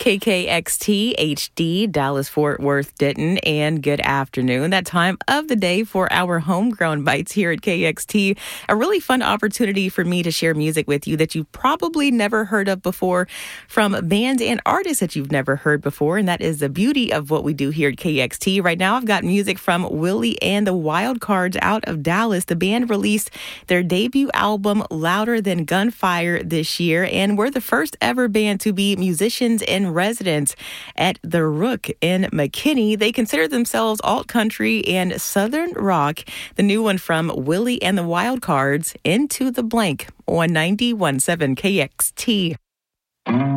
KKXT HD, Dallas, Fort Worth, Denton, and good afternoon. That time of the day for our homegrown bites here at KXT. A really fun opportunity for me to share music with you that you've probably never heard of before from bands and artists that you've never heard before. And that is the beauty of what we do here at KXT. Right now, I've got music from Willie and the Wildcards out of Dallas. The band released their debut album, Louder Than Gunfire, this year. And we're the first ever band to be musicians in residence at the Rook in McKinney. They consider themselves alt country and southern rock. The new one from Willie and the Wildcards, Into the Blank, on 91.7 KXT.